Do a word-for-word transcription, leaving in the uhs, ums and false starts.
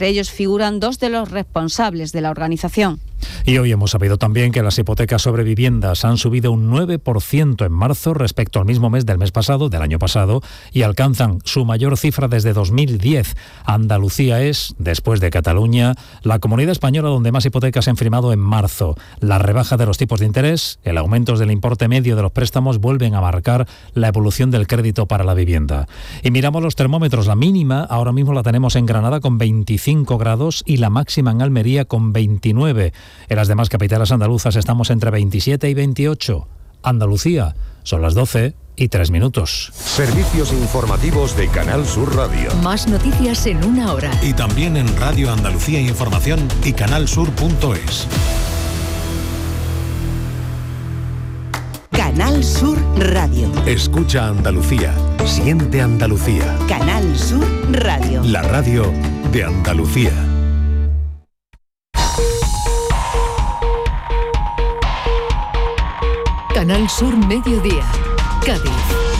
Entre ellos figuran dos de los responsables de la organización. Y hoy hemos sabido también que las hipotecas sobre viviendas han subido un nueve por ciento en marzo respecto al mismo mes del mes pasado, del año pasado, y alcanzan su mayor cifra desde dos mil diez. Andalucía es, después de Cataluña, la comunidad española donde más hipotecas se han firmado en marzo. La rebaja de los tipos de interés, el aumento del importe medio de los préstamos vuelven a marcar la evolución del crédito para la vivienda. Y miramos los termómetros. La mínima ahora mismo la tenemos en Granada con veinticinco grados y la máxima en Almería con veintinueve. En las demás capitales andaluzas estamos entre veintisiete y veintiocho. Andalucía, son las doce y tres minutos. Servicios informativos de Canal Sur Radio. Más noticias en una hora. Y también en Radio Andalucía Información y canalsur punto es. Canal Sur Radio. Escucha Andalucía. Siente Andalucía. Canal Sur Radio. La radio de Andalucía. Canal Sur Mediodía, Cádiz.